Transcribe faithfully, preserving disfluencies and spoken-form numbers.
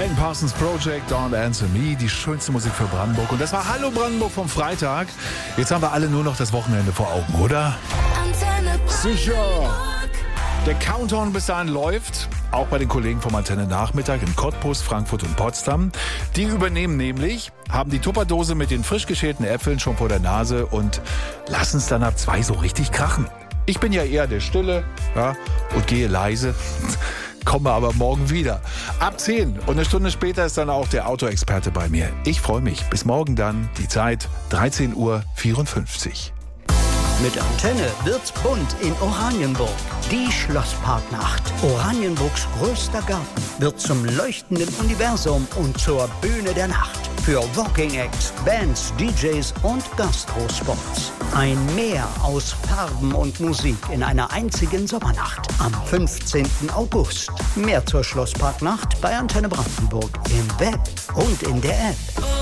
Alan Parsons Project, Don't Answer Me, die schönste Musik für Brandenburg. Und das war Hallo Brandenburg vom Freitag. Jetzt haben wir alle nur noch das Wochenende vor Augen, oder? Sicher! Der Countdown bis dahin läuft, auch bei den Kollegen vom Antenne Nachmittag in Cottbus, Frankfurt und Potsdam. Die übernehmen nämlich, haben die Tupperdose mit den frisch geschälten Äpfeln schon vor der Nase und lassen es dann ab zwei so richtig krachen. Ich bin ja eher der Stille, ja, und gehe leise. Komme aber morgen wieder. Ab zehn und eine Stunde später ist dann auch der Autoexperte bei mir. Ich freue mich. Bis morgen dann. Die Zeit dreizehn Uhr vierundfünfzig. Mit Antenne wird's bunt in Oranienburg. Die Schlossparknacht. Oranienburgs größter Garten wird zum leuchtenden Universum und zur Bühne der Nacht. Für Walking Acts, Bands, D Js und Gastrospots. Ein Meer aus Farben und Musik in einer einzigen Sommernacht. Am fünfzehnten August. Mehr zur Schlossparknacht bei Antenne Brandenburg im Web und in der App.